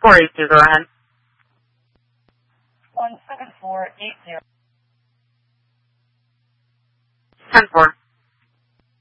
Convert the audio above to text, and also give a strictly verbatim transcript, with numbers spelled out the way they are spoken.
four eight two, go ahead. one seven four eight zero. ten four.